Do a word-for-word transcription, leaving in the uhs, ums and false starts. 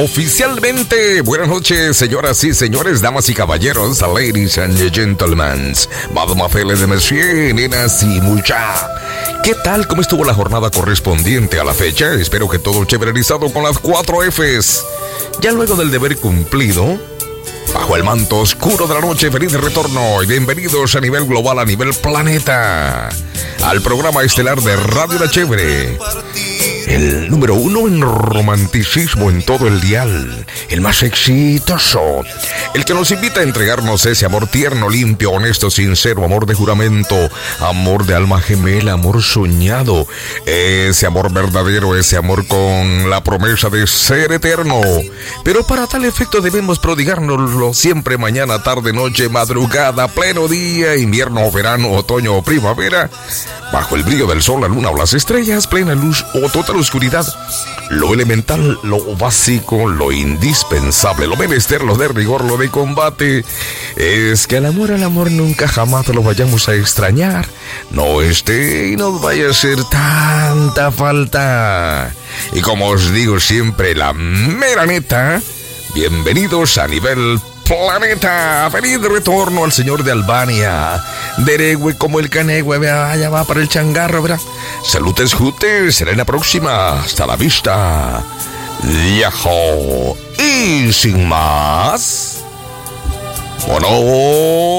Oficialmente, buenas noches, señoras y señores, damas y caballeros, ladies and gentlemen, mademoiselles de monsieur, nenas y mucha. ¿Qué tal? ¿Cómo estuvo la jornada correspondiente a la fecha? Espero que todo chévererizado con las cuatro Fs. Ya luego del deber cumplido, bajo el manto oscuro de la noche, feliz retorno y bienvenidos a nivel global, a nivel planeta, al programa estelar de Radio La Chévere. El número uno en romanticismo en todo el dial, el más exitoso, el que nos invita a entregarnos ese amor tierno, limpio, honesto, sincero, amor de juramento, amor de alma gemela, amor soñado, ese amor verdadero, ese amor con la promesa de ser eterno. Pero para tal efecto debemos prodigárnoslo siempre, mañana, tarde, noche, madrugada, pleno día, invierno, verano, otoño o primavera, bajo el brillo del sol, la luna o las estrellas, plena luz o total oscuridad. Lo elemental, lo básico, lo indispensable, lo menester, lo de rigor, lo de combate, es que al amor, al amor nunca jamás lo vayamos a extrañar, no esté y nos vaya a hacer tanta falta. Y como os digo siempre, la mera neta, bienvenidos a nivel planeta. Feliz retorno al señor de Albania, deregue como el canegüe, vea, allá va para el changarro, verá. Salutes, jutes, será en la próxima. Hasta la vista, viejo. Y sin más, bueno,